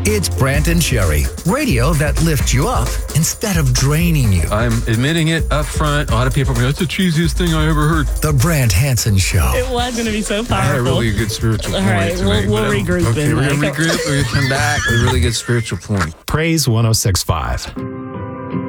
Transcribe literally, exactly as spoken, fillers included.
It's Brant and Sherry, radio that lifts you up instead of draining you. I'm admitting it up front. A lot of people are going, that's the cheesiest thing I ever heard. The Brant Hansen Show. It was going to be so powerful. I had a really good spiritual point. All right, tonight, we'll, we'll but, um, regroup. Okay, in we're going to like- regroup. We're going to come back with a really good spiritual point. Praise one oh six point five.